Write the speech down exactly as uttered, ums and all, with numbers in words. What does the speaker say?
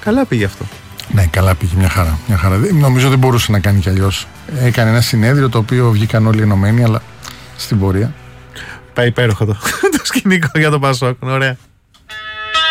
Καλά πήγε αυτό. Ναι, καλά πήγε, μια χαρά. Μια χαρά. Νομίζω δεν μπορούσε να κάνει κι αλλιώς. Έκανε ένα συνέδριο το οποίο βγήκαν όλοι ενωμένοι, αλλά στην πορεία. Πάει υπέροχο το, το σκηνικό για τον Πασόκ. Ωραία.